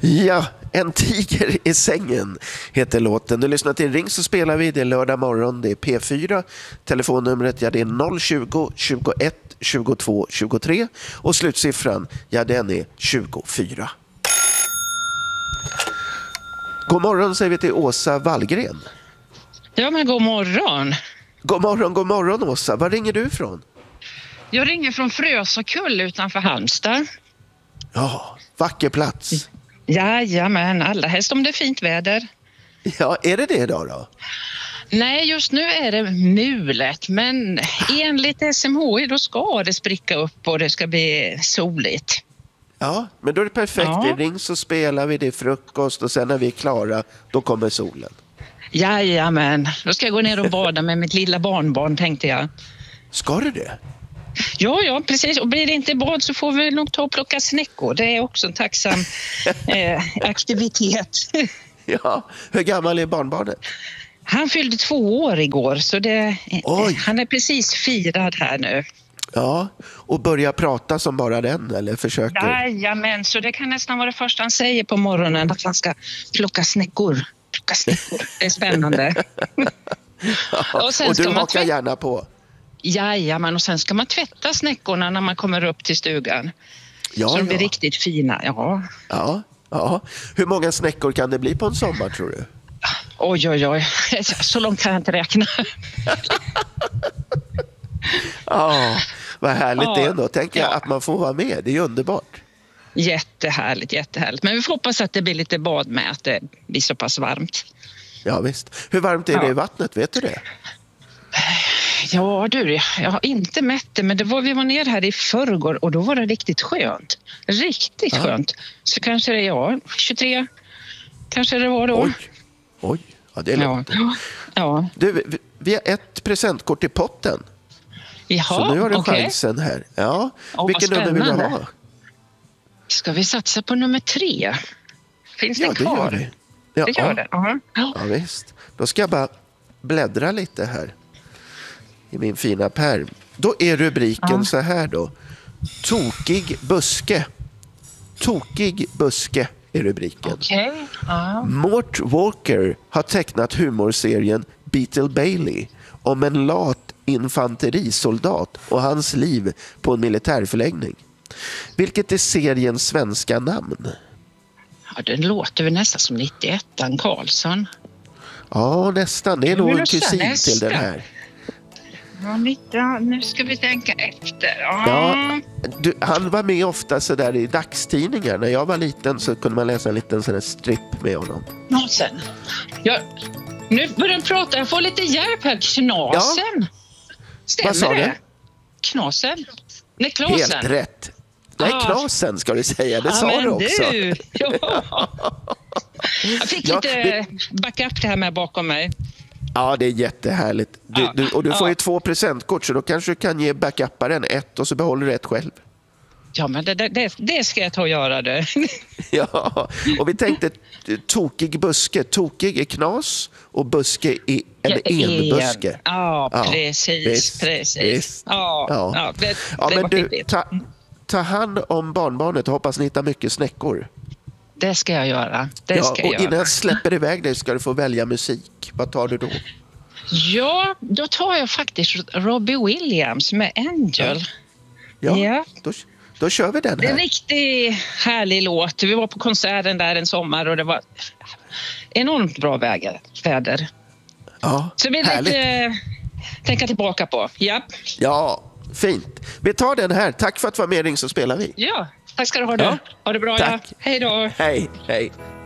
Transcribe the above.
Ja, En tiger i sängen heter låten. Du lyssnar till Ring så spelar vi. Det är lördag morgon, det är P4. Telefonnumret, ja, det är 020 21 22 23. Och slutsiffran, ja, den är 24. God morgon säger vi till Åsa Wallgren. Ja, men god morgon. God morgon Åsa. Var ringer du ifrån? Jag ringer från Frösekull utanför Halmstad. Ja, vacker plats. Jajamän, allra helst om det är fint väder. Ja, är det idag då? Nej, just nu är det mulet, men enligt SMHI då ska det spricka upp och det ska bli soligt. Ja, men då är det perfekt. Ja. Vi ring så spelar vi, det är frukost och sen när vi är klara, då kommer solen. Jajamän, då ska jag gå ner och bada med mitt lilla barnbarn, tänkte jag. Ska du det? Ja, precis. Och blir det inte bad så får vi nog ta och plocka snäckor. Det är också en tacksam aktivitet. Ja, hur gammal är barnbarnet? Han fyllde 2 år igår, så han är precis firad här nu. Ja, och börja prata som bara den, eller försöker? Jajamän, så det kan nästan vara det första han säger på morgonen, att han ska plocka snäckor. Det är spännande. Ja, och du hakar gärna på. Jajamän, och sen ska man tvätta snäckorna när man kommer upp till stugan. Ja, så de blir riktigt fina, Ja. Hur många snäckor kan det bli på en sommar, tror du? Oj. Så långt kan jag inte räkna. Ja, vad härligt det är ändå. Tänker jag att man får vara med. Det är underbart. Jättehärligt. Men vi får hoppas att det blir lite bad med, att det blir så pass varmt. Ja, visst. Hur varmt är det i vattnet? Vet du det? Ja du, jag har inte mätt det, men vi var ner här i förrgår och då var det riktigt skönt. Riktigt skönt. Så kanske det är 23 kanske det var då. Oj. Ja, det är långt. Ja. Du, vi har ett presentkort i potten. Jaha, så nu har du chansen här. Ja, vilken nummer vill du ha? Ska vi satsa på nummer 3? Finns det kvar? Det gör vi. Det gör det. Ja, visst. Då ska jag bara bläddra lite här i min fina pärm. Då är rubriken så här då. Tokig buske. Tokig buske är rubriken. Okay. Mort Walker har tecknat humorserien Beetle Bailey om en lat infanterisoldat och hans liv på en militärförläggning. Vilket är seriens svenska namn? Ja, den låter väl nästan som 91an Karlsson. Ja, nästan. Det är nog en kusin till den här. Ja, nu ska vi tänka efter. Ja, han var med ofta så där i dagstidningar. När jag var liten så kunde man läsa en liten sån här strip med honom. Knasen. Nu börjar jag prata. Jag får lite hjälp här. Knasen. Ja. Stämmer vad sa det? Du? Knasen? Nej, Klasen. Helt rätt. Nej, Knasen ska du säga. Det sa du också. Du. Jag fick lite backup det här med bakom mig. Ja, det är jättehärligt. Och du får ju 2 presentkort, så då kanske du kan ge backupparen 1 och så behåller du 1 själv. Ja, men det ska jag ta och göra det. Ja, och vi tänkte tokig buske. Tokig är knas och buske är en enbuske. Ja, precis. Visst. Ja, men du, ta hand om barnbarnet och hoppas ni hittar mycket snäckor. Det ska jag göra. Och innan jag släpper iväg dig ska du få välja musik. Vad tar du då? Ja, då tar jag faktiskt Robbie Williams med Angel. Ja. Då kör vi den här. Det är en riktigt härlig låt. Vi var på konserten där en sommar och det var enormt bra väder. Ja, så vi lite tänka tillbaka på. Ja, fint. Vi tar den här. Tack för att du var med, Ring så spelar vi. Ja, tack ska du ha. Ha det bra. Tack. Hej då. Hej.